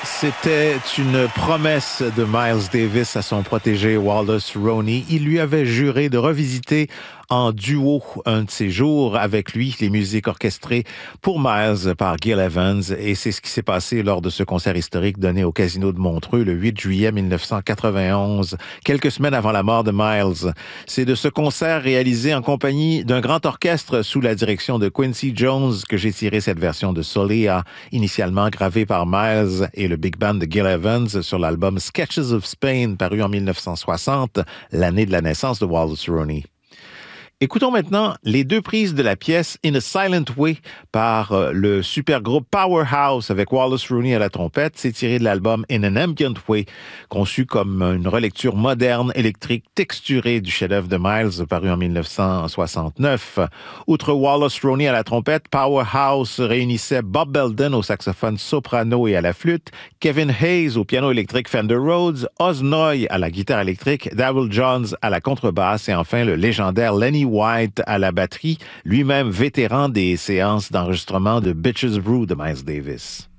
C'était une promesse de Miles Davis à son protégé Wallace Roney. Il lui avait juré de revisiter en duo un de ses jours avec lui les musiques orchestrées pour Miles par Gil Evans. Et c'est ce qui s'est passé lors de ce concert historique donné au Casino de Montreux le 8 juillet 1991, quelques semaines avant la mort de Miles. C'est de ce concert réalisé en compagnie d'un grand orchestre sous la direction de Quincy Jones que j'ai tiré cette version de Soleá, initialement gravée par Miles et le big band de Gil Evans sur l'album Sketches of Spain, paru en 1960, l'année de la naissance de Wallace Roney. Écoutons maintenant les deux prises de la pièce In a Silent Way par le supergroupe Powerhouse avec Wallace Roney à la trompette. C'est tiré de l'album In an Ambient Way, conçu comme une relecture moderne, électrique, texturée du chef-d'œuvre de Miles paru en 1969. Outre Wallace Roney à la trompette, Powerhouse réunissait Bob Belden au saxophone soprano et à la flûte, Kevin Hayes au piano électrique Fender Rhodes, Oz Noy à la guitare électrique, Daryl Johns à la contrebasse et enfin le légendaire Lenny White à la batterie, lui-même vétéran des séances d'enregistrement de Bitches Brew de Miles Davis.